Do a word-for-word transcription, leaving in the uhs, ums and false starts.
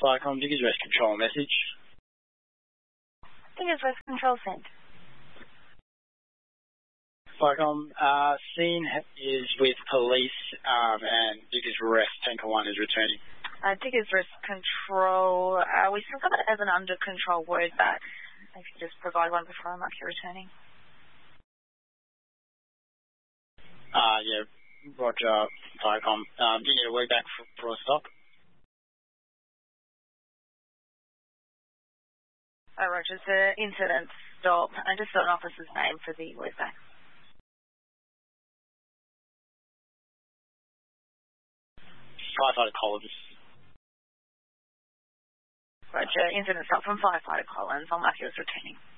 Firecom, Diggers Rest Control message. Diggers Rest Control sent. Firecom, uh, scene is with police um, and Diggers Rest Tanker one is returning. Uh, Diggers Rest Control, uh, we still got it as an under control word back. If you just provide one before I mark you returning. Uh, yeah, Roger, Firecom. Um, do you need a word back for, for a stop? Uh, Roger, it's an incident stop. I just got an officer's name for the word back. Firefighter Collins. Roger, incident stop from Firefighter Collins. I'll mark you as returning.